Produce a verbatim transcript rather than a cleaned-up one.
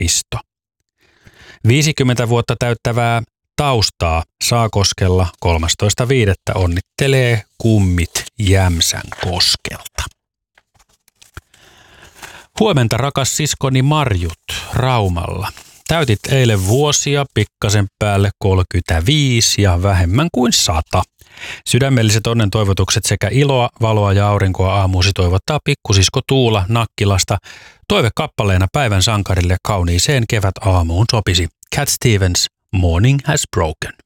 Isto. viisikymmentä vuotta täyttävää Taustaa Saakoskella kolmastoista viidettä onnittelee kummit Jämsän koskelta. Huomenta rakas siskoni Marjut Raumalla. Täytit eilen vuosia, pikkasen päälle kolmekymmentäviisi ja vähemmän kuin sata. Sydämelliset onnen toivotukset sekä iloa, valoa ja aurinkoa aamuusi toivottaa pikkusisko Tuula Nakkilasta. Toive kappaleena päivän sankarille kauniiseen kevät aamuun sopisi. Cat Stevens, Morning Has Broken.